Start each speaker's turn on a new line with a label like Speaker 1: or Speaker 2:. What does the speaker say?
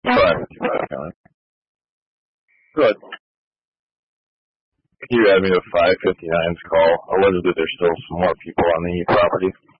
Speaker 1: 555 County.
Speaker 2: Good.
Speaker 1: Can you add me to 559's call? Allegedly, there's still some more people on the property.